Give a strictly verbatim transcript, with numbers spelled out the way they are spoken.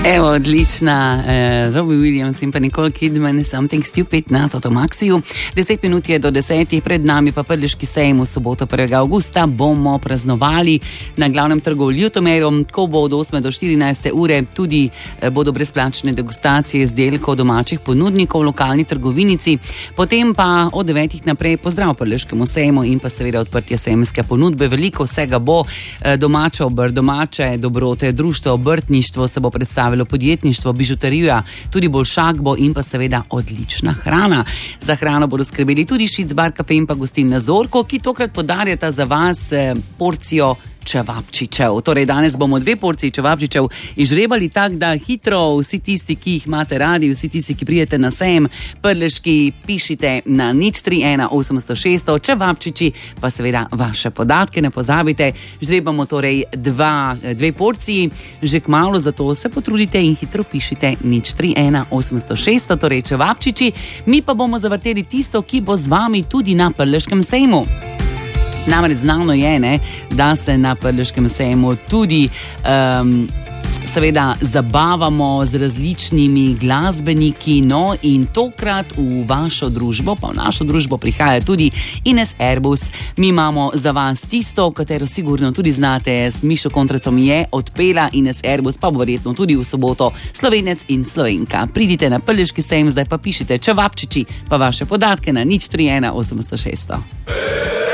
Evo, odlična. Uh, Robbie Williams in pa Nicole Kidman, Something Stupid na Toto Maxiju. Deset minut je do desetih, pred nami pa Prleški sejem v soboto prvega avgusta. Bomo praznovali na glavnem trgu v Ljutomeru, ko bo od osme do štirinajste ure tudi eh, bodo brezplačne degustacije izdelkov domačih ponudnikov v lokalni trgovinici. Potem pa od devetih naprej pozdrav Prleškemu sejmu in pa seveda odprtje sejemske ponudbe. Veliko vsega bo, eh, domača obrt, domače dobrote, društvo, obrtništvo se bo predstavilo, podjetništvo, bižuterija, tudi Bolšak bo in pa seveda odlična hrana. Za hrano bodo skrbeli tudi Šic bar, kafe in pa gostilna Zorko, ki tokrat podarjata za vas eh, porcijo čevapčičev. Torej, danes bomo dve porciji čevapčičev izžrebali tak, da hitro vsi tisti, ki jih imate radi, vsi tisti, ki prijete na sejem Prleški, pišite na nič tri ena osemsto šeststo, čevapčiči pa seveda vaše podatke, ne pozabite. Žrebamo torej dva, dve porciji, že kmalu, zato se potrudite in hitro pišite nič tri ena osemsto šeststo, torej čevapčiči. Mi pa bomo zavrteli tisto, ki bo z vami tudi na Prleškem sejmu. Namreč znano je, ne, da se na Prleškem sejmu tudi um, seveda zabavamo z različnimi glasbeniki, no in tokrat v vašo družbo, pa v našo družbo prihaja tudi Ines Erbus. Mi imamo za vas tisto, katero sigurno tudi znate, s Mišo Kontrecom je odpela Ines Erbus, pa bo verjetno tudi v soboto Slovenec in Slovenka. Pridite na Prleški sejem, zdaj pa pišite čevapčiči, pa vaše podatke na nič tri ena osemsto šeststo.